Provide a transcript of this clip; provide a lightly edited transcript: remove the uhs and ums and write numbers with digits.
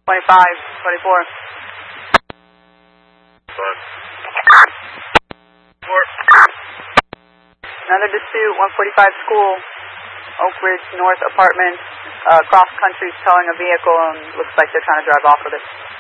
25, 24. Another dispute, 145 school, Oak Ridge North Apartments, cross country towing a vehicle and looks like they're trying to drive off with it.